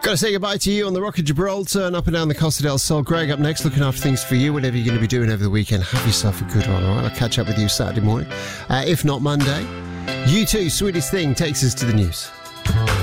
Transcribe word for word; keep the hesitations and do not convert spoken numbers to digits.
Got to say goodbye to you on the Rock of Gibraltar and up and down the Costa del Sol. Greg up next, looking after things for you, whatever you're going to be doing over the weekend. Have yourself a good one, all right? I'll catch up with you Saturday morning. Uh, if not Monday. You too, Sweetest Thing takes us to the news.